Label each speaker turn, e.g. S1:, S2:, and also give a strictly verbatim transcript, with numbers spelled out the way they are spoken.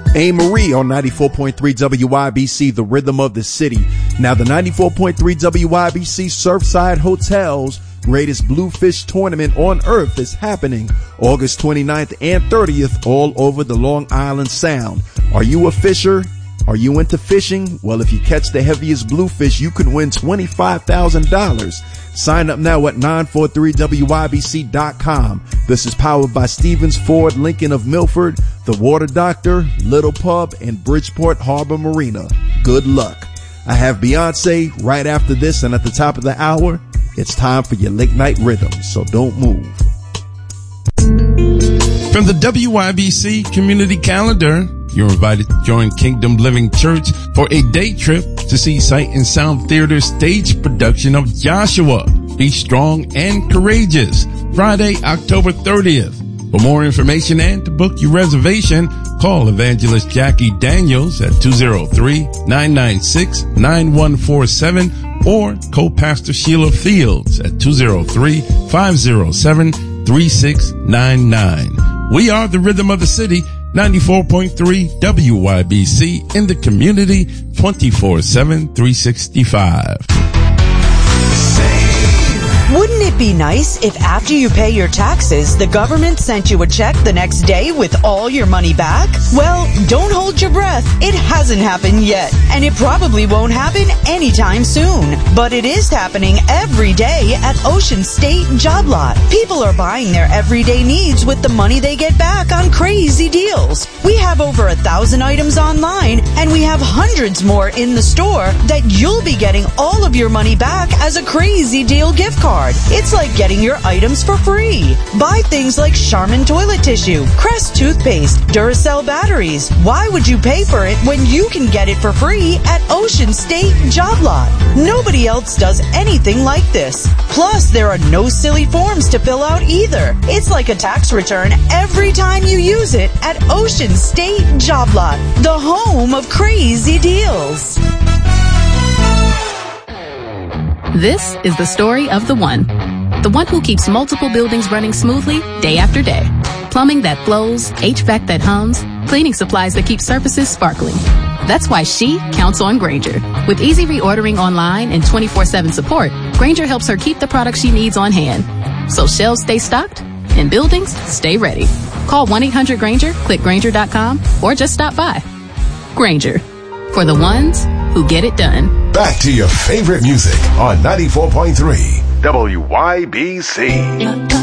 S1: A. Marie on ninety-four point three W I B C, the rhythm of the city. Now, the ninety-four point three W I B C Surfside Hotel's greatest bluefish tournament on earth is happening August twenty-ninth and thirtieth all over the Long Island Sound. Are you a fisher? Are you into fishing? Well, if you catch the heaviest bluefish, you could win twenty-five thousand dollars. Sign up now at nine four three W I B C dot com. This is powered by Stevens Ford Lincoln of Milford, The Water Doctor, Little Pub, and Bridgeport Harbor Marina. Good luck. I have Beyonce right after this, and at the top of the hour, it's time for your late night rhythm, so don't move.
S2: From the W I B C Community Calendar, you're invited to join Kingdom Living Church for a day trip to see Sight and Sound Theater's stage production of Joshua, Be Strong and Courageous, Friday, October thirtieth. For more information and to book your reservation, call Evangelist Jackie Daniels at two oh three, nine nine six, nine one four seven or co-pastor Sheila Fields at two oh three, five oh seven, three six nine nine. We are the rhythm of the city, ninety-four point three W Y B C in the community, twenty-four seven, three sixty-five.
S3: Wouldn't it be nice if after you pay your taxes, the government sent you a check the next day with all your money back? Well, don't hold your breath. It hasn't happened yet, and it probably won't happen anytime soon. But it is happening every day at Ocean State Job Lot. People are buying their everyday needs with the money they get back on crazy deals. We have over a thousand items online, and we have hundreds more in the store that you'll be getting all of your money back as a crazy deal gift card. It's like getting your items for free. Buy things like Charmin toilet tissue, Crest toothpaste, Duracell batteries. Why would you pay for it when you can get it for free at Ocean State Job Lot? Nobody else does anything like this. Plus, there are no silly forms to fill out either. It's like a tax return every time you use it at Ocean State Job Lot, the home of crazy deals.
S4: This is the story of the one. The one who keeps multiple buildings running smoothly day after day. Plumbing that flows, H V A C that hums, cleaning supplies that keep surfaces sparkling. That's why she counts on Grainger. With easy reordering online and twenty-four seven support, Grainger helps her keep the products she needs on hand. So shelves stay stocked and buildings stay ready. Call one eight hundred Grainger, click Grainger dot com, or just stop by. Grainger, for the ones who get it done.
S5: Back to your favorite music on ninety-four point three W Y B C.